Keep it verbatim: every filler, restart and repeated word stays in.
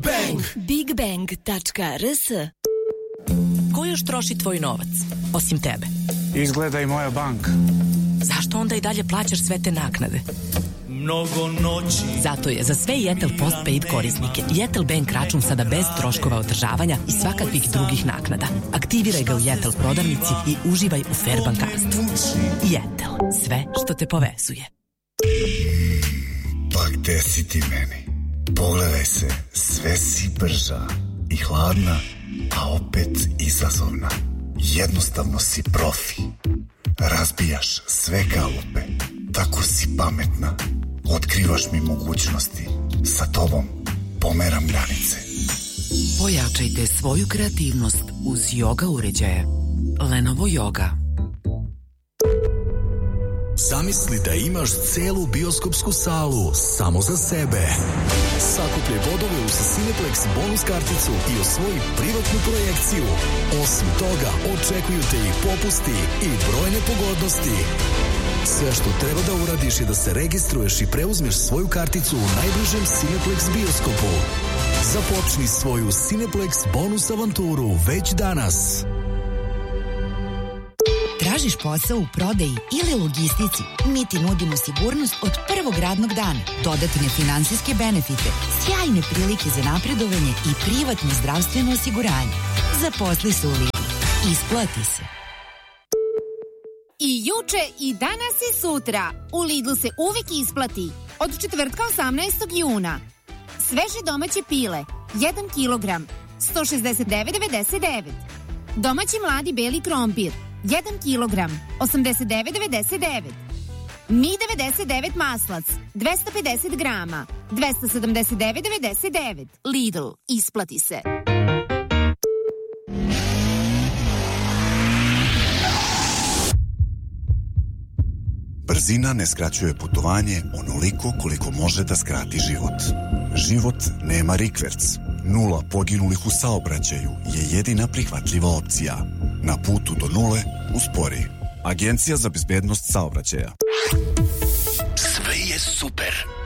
Bang! big bang tačka r s. Ko još troši tvoj novac, osim tebe? Izgleda i moja banka. Zašto onda i dalje plaćaš sve te naknade? Mnogo noći. Zato je za sve Jetel Postpaid korisnike Jetel Bank račun sada bez troškova održavanja i svakakvih drugih naknada. Aktiviraj ga u Jetel prodavnici i uživaj u fair bankarstvu. Jetel, sve što te povezuje. Pa gde si ti meni? Pogledaj se, sve si brža i hladna, a opet izazovna. Jednostavno si profi. Razbijaš sve kalupe. Tako si pametna. Otkrivaš mi mogućnosti. Sa tobom pomeram granice. Pojačajte svoju kreativnost uz yoga uređaje. Lenovo Yoga. Zamisli da imaš celu bioskopsku salu samo za sebe. Sakupljaj bodove uz Cineplex bonus karticu i osvoji privatnu projekciju. Osim toga, očekuju te i popusti i brojne pogodnosti. Sve što treba da uradiš je da se registruješ i preuzmeš svoju karticu u najbližem Cineplex bioskopu. Započni svoju Cineplex bonus avanturu već danas. Tražiš posao u prodaji ili logistici? Mi ti nudimo sigurnost od prvog radnog dana, dodatne finansijske benefite, sjajne prilike za napredovanje i privatno zdravstveno osiguranje. Zaposli se u Lidlu. Isplati se. I juče, i danas, i sutra. U Lidlu se uvijek isplati. Od četvrtka osamnaestog juna. Sveže domaće pile, jedan kilogram, sto šezdeset devet devedeset devet. Domaći mladi beli krompir, jedan kilogram, osamdeset devet devedeset devet. Mi devedeset devet maslac, dvesta pedeset grama, dvesta sedamdeset devet devedeset devet. Lidl, isplati se. Brzina ne skraćuje putovanje onoliko koliko može da skrati život. Život nema rikverc. Nula poginulih u saobraćaju je jedina prihvatljiva opcija. Na putu do nule uspori. Agencija za bezbednost saobraćaja. Sve je super.